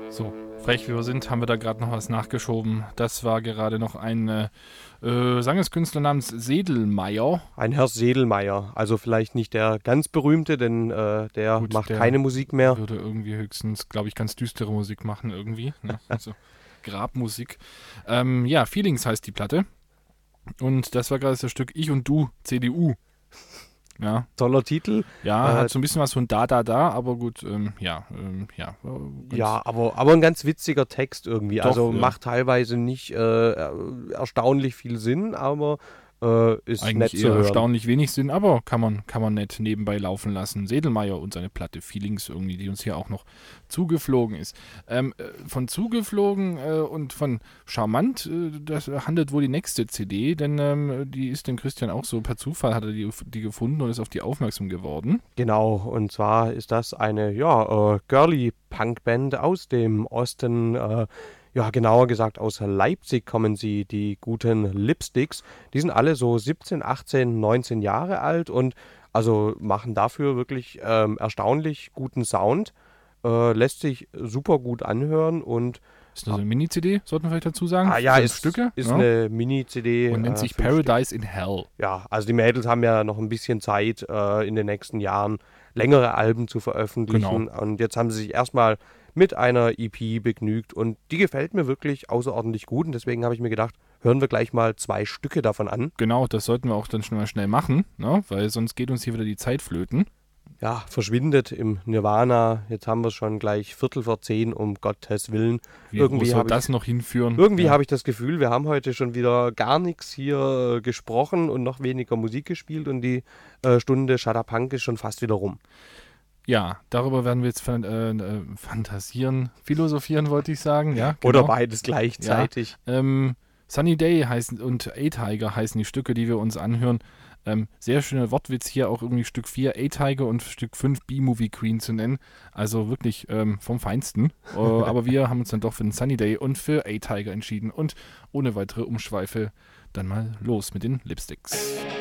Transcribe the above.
So, frech wie wir sind, haben wir da gerade noch was nachgeschoben. Das war gerade noch ein Sangeskünstler namens Sedlmayr. Ein Herr Sedlmayr, also vielleicht nicht der ganz berühmte, denn der Gut, macht der keine Musik mehr. Würde irgendwie höchstens, glaube ich, ganz düstere Musik machen irgendwie. Ne? Also Grabmusik. Ja, Feelings heißt die Platte. Und das war gerade das Stück Ich und Du, CDU. Ja, Toller Titel. ja, hat so ein bisschen was von da, aber gut, ja. Ja, aber ein ganz witziger Text irgendwie. Doch, Also ja. macht teilweise nicht erstaunlich viel Sinn, aber ist Eigentlich nett zu eher hören. erstaunlich wenig Sinn, aber kann man nett nebenbei laufen lassen. Sedlmayr und seine Platte Feelings irgendwie, die uns hier auch noch zugeflogen ist. Von zugeflogen und von charmant, das handelt wohl die nächste CD, denn die ist dem Christian auch so per Zufall, hat er die gefunden und ist auf die aufmerksam geworden. Genau, und zwar ist das eine Girly-Punk-Band aus dem Osten, genauer gesagt aus Leipzig kommen sie, die guten Lipsticks. Die sind alle so 17, 18, 19 Jahre alt und also machen dafür wirklich erstaunlich guten Sound. Lässt sich super gut anhören und Ist eine Mini-CD, sollten wir vielleicht dazu sagen. ja, 5 ist Stücke. ist Ja. eine Mini-CD. Und nennt sich 5 Stück. Paradise in Hell. Ja, also die Mädels haben ja noch ein bisschen Zeit, in den nächsten Jahren längere Alben zu veröffentlichen. Genau. Und jetzt haben sie sich erstmal mit einer EP begnügt und die gefällt mir wirklich außerordentlich gut. Und deswegen habe ich mir gedacht, hören wir gleich mal 2 Stücke davon an. Genau, das sollten wir auch dann schnell machen, ne? Weil sonst geht uns hier wieder die Zeit flöten. Ja, verschwindet im Nirvana. Jetzt haben wir es schon gleich 9:45, um Gottes Willen. Wo soll das noch hinführen? Irgendwie Ja. habe ich das Gefühl, wir haben heute schon wieder gar nichts hier gesprochen und noch weniger Musik gespielt und die Stunde Shadapunk ist schon fast wieder rum. Ja, darüber werden wir jetzt fantasieren, philosophieren wollte ich sagen, ja. Oder Genau. beides gleichzeitig. Sunny Day heißen und A-Tiger heißen die Stücke, die wir uns anhören. Sehr schöner Wortwitz hier auch irgendwie Stück 4 A-Tiger und Stück 5 B-Movie Queen zu nennen. Also wirklich vom Feinsten. Aber wir haben uns dann doch für den Sunny Day und für A-Tiger entschieden. Und ohne weitere Umschweife dann mal los mit den Lipsticks.